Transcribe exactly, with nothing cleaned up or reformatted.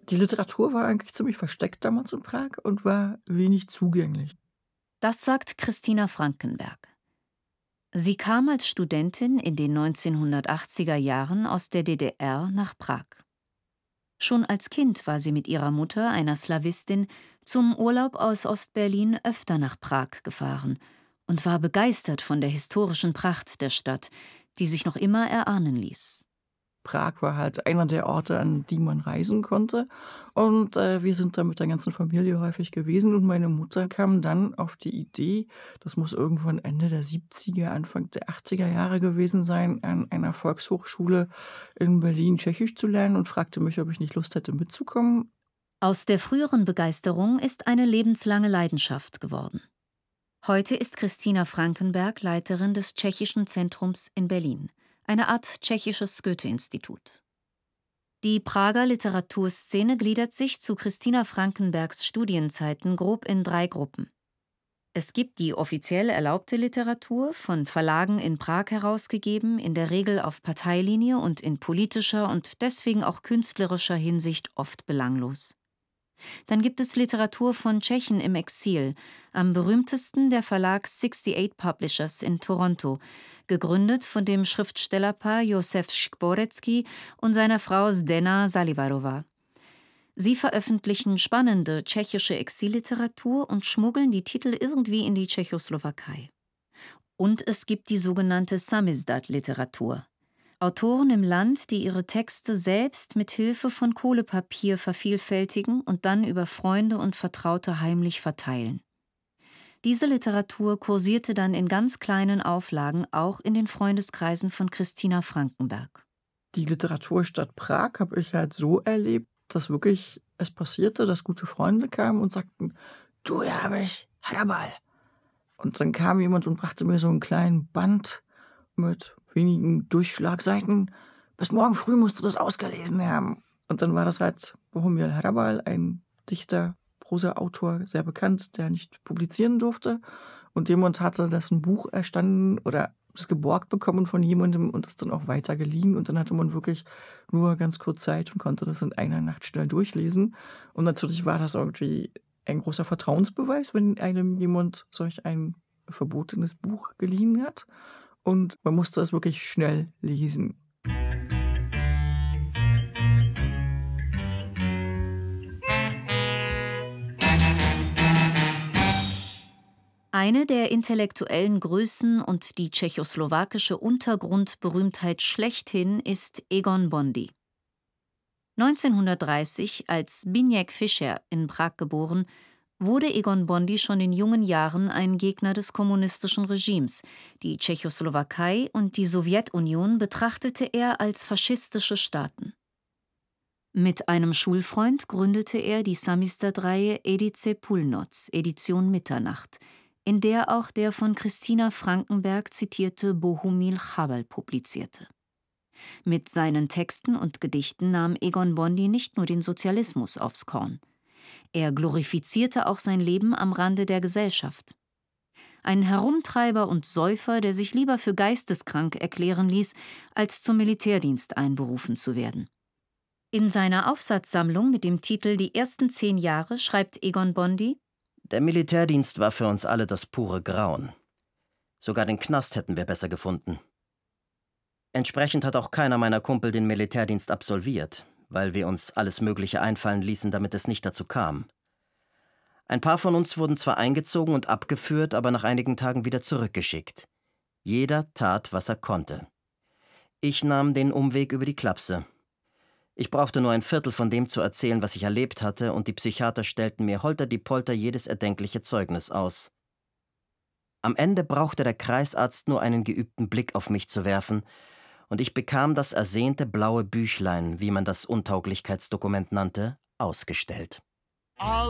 Die Literatur war eigentlich ziemlich versteckt damals in Prag und war wenig zugänglich. Das sagt Christina Frankenberg. Sie kam als Studentin in den neunzehnhundertachtziger Jahren aus der D D R nach Prag. Schon als Kind war sie mit ihrer Mutter, einer Slawistin, zum Urlaub aus Ostberlin öfter nach Prag gefahren und war begeistert von der historischen Pracht der Stadt, die sich noch immer erahnen ließ. Prag war halt einer der Orte, an die man reisen konnte. Und äh, wir sind da mit der ganzen Familie häufig gewesen. Und meine Mutter kam dann auf die Idee, das muss irgendwann Ende der siebziger, Anfang der achtziger Jahre gewesen sein, an einer Volkshochschule in Berlin Tschechisch zu lernen und fragte mich, ob ich nicht Lust hätte mitzukommen. Aus der früheren Begeisterung ist eine lebenslange Leidenschaft geworden. Heute ist Christina Frankenberg Leiterin des Tschechischen Zentrums in Berlin, eine Art tschechisches Goethe-Institut. Die Prager Literaturszene gliedert sich zu Christina Frankenbergs Studienzeiten grob in drei Gruppen. Es gibt die offiziell erlaubte Literatur, von Verlagen in Prag herausgegeben, in der Regel auf Parteilinie und in politischer und deswegen auch künstlerischer Hinsicht oft belanglos. Dann gibt es Literatur von Tschechen im Exil, am berühmtesten der Verlag achtundsiebzig Publishers in Toronto, gegründet von dem Schriftstellerpaar Josef Škvorecký und seiner Frau Zdena Salivarová. Sie veröffentlichen spannende tschechische Exilliteratur und schmuggeln die Titel irgendwie in die Tschechoslowakei. Und es gibt die sogenannte Samizdat-Literatur. Autoren im Land, die ihre Texte selbst mit Hilfe von Kohlepapier vervielfältigen und dann über Freunde und Vertraute heimlich verteilen. Diese Literatur kursierte dann in ganz kleinen Auflagen auch in den Freundeskreisen von Christina Frankenberg. Die Literaturstadt Prag habe ich halt so erlebt, dass wirklich es passierte, dass gute Freunde kamen und sagten, du, ja, habe ich Hadabal. Und dann kam jemand und brachte mir so einen kleinen Band mit wenigen Durchschlagseiten. Bis morgen früh musst du das ausgelesen haben. Und dann war das halt Bohumil Hrabal, ein Dichter, Prosa-Autor, sehr bekannt, der nicht publizieren durfte. Und jemand hatte dessen Buch erstanden oder es geborgt bekommen von jemandem und es dann auch weiter geliehen. Und dann hatte man wirklich nur ganz kurz Zeit und konnte das in einer Nacht schnell durchlesen. Und natürlich war das irgendwie ein großer Vertrauensbeweis, wenn einem jemand solch ein verbotenes Buch geliehen hat. Und man musste es wirklich schnell lesen. Eine der intellektuellen Größen und die tschechoslowakische Untergrundberühmtheit schlechthin ist Egon Bondy. neunzehnhundertdreißig, als Zbigniew Fischer in Prag geboren, wurde Egon Bondy schon in jungen Jahren ein Gegner des kommunistischen Regimes. Die Tschechoslowakei und die Sowjetunion betrachtete er als faschistische Staaten. Mit einem Schulfreund gründete er die Samizdat-Reihe Edice Půlnoc, Edition Mitternacht, in der auch der von Christina Frankenberg zitierte Bohumil Hrabal publizierte. Mit seinen Texten und Gedichten nahm Egon Bondy nicht nur den Sozialismus aufs Korn. Er glorifizierte auch sein Leben am Rande der Gesellschaft. Ein Herumtreiber und Säufer, der sich lieber für geisteskrank erklären ließ, als zum Militärdienst einberufen zu werden. In seiner Aufsatzsammlung mit dem Titel »Die ersten zehn Jahre« schreibt Egon Bondy: Der Militärdienst war für uns alle das pure Grauen. Sogar den Knast hätten wir besser gefunden. Entsprechend hat auch keiner meiner Kumpel den Militärdienst absolviert, weil wir uns alles Mögliche einfallen ließen, damit es nicht dazu kam. Ein paar von uns wurden zwar eingezogen und abgeführt, aber nach einigen Tagen wieder zurückgeschickt. Jeder tat, was er konnte. Ich nahm den Umweg über die Klapse. Ich brauchte nur ein Viertel von dem zu erzählen, was ich erlebt hatte, und die Psychiater stellten mir holter die Polter jedes erdenkliche Zeugnis aus. Am Ende brauchte der Kreisarzt nur einen geübten Blick auf mich zu werfen, und ich bekam das ersehnte blaue Büchlein, wie man das Untauglichkeitsdokument nannte, ausgestellt.